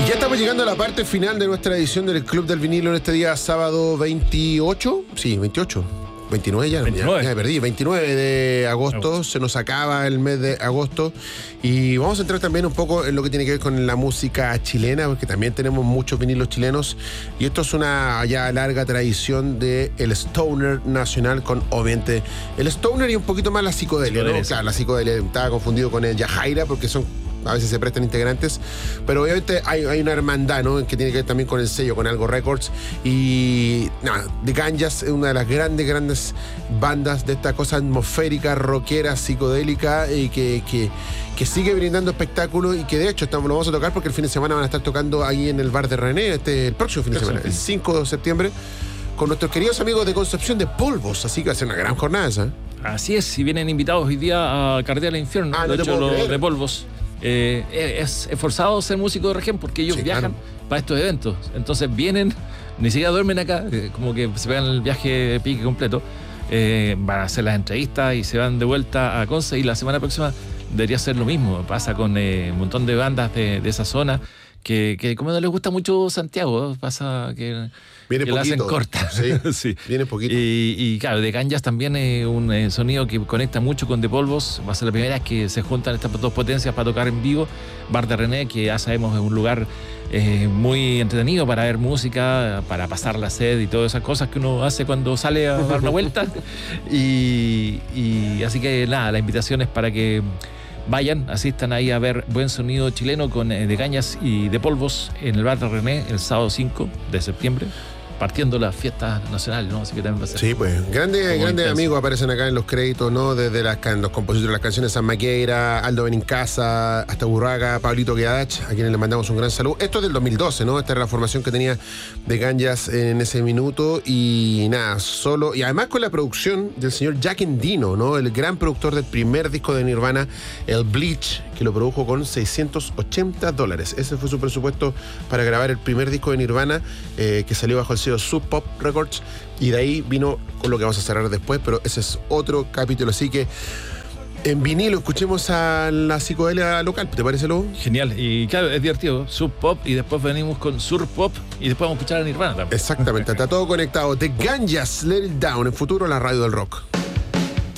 Ya estamos llegando a la parte final de nuestra edición del Club del Vinilo en este día sábado 28. Sí, 28. 29 ya, 29. Ya me perdí. 29 de agosto, se nos acaba el mes de agosto y vamos a entrar también un poco en lo que tiene que ver con la música chilena, porque también tenemos muchos vinilos chilenos y esto es una ya larga tradición del stoner nacional con, obviamente, el stoner y un poquito más la psicodelia, ¿no? Claro, la psicodelia estaba confundido con el yajaira porque a veces se prestan integrantes, pero obviamente hay una hermandad, ¿no? Que tiene que ver también con el sello, con Algo Records. Y nada, The Ganjas es una de las grandes bandas de esta cosa atmosférica, rockera, psicodélica y que sigue brindando espectáculos y que de hecho lo vamos a tocar porque el fin de semana van a estar tocando ahí en el bar de René, el próximo fin de semana, el 5 de septiembre, con nuestros queridos amigos de Concepción de Polvos, así que va a ser una gran jornada esa. Así es, si vienen invitados hoy día a Cardial Infierno, no de te hecho puedo creer. los de Polvos. Es forzado ser músico de región porque ellos viajan para estos eventos. Entonces vienen, ni siquiera duermen acá, como que se pegan el viaje pique completo. Van a hacer las entrevistas y se van de vuelta a Conce. Y la semana próxima debería ser lo mismo. Pasa con un montón de bandas de esa zona que como no les gusta mucho Santiago, pasa que la hacen corta. Sí, sí. Viene poquito. Y claro, The Ganjas también es un sonido que conecta mucho con The Polvos. Va a ser la primera vez que se juntan estas dos potencias para tocar en vivo. Bar de René, que ya sabemos es un lugar muy entretenido para ver música, para pasar la sed y todas esas cosas que uno hace cuando sale a dar una vuelta. y así que nada, la invitación es para que vayan, asistan ahí a ver buen sonido chileno con The Ganjas y The Polvos en el Bar de René el sábado 5 de septiembre, partiendo las fiestas nacionales, ¿no? Así que también va a ser. Sí, pues grandes amigos aparecen acá en los créditos, ¿no? Desde los compositores de las canciones, San Maqueira, Aldo Benincasa, hasta Burraga, Pablito Guedach, a quienes les mandamos un gran saludo. Esto es del 2012, ¿no? Esta era la formación que tenía The Ganjas en ese minuto y nada, y además con la producción del señor Jack Endino, ¿no? El gran productor del primer disco de Nirvana, el Bleach, que lo produjo con $680. Ese fue su presupuesto para grabar el primer disco de Nirvana, que salió bajo el sello Sub Pop Records, y de ahí vino con lo que vamos a cerrar después, pero ese es otro capítulo. Así que en vinilo escuchemos a la psicodelia local, ¿te parece, Lobo? Genial, y claro, es divertido, Sub Pop, y después venimos con Sur Pop, y después vamos a escuchar a Nirvana también. Exactamente, está todo conectado. The Ganjas, Let It Down, en futuro la radio del rock.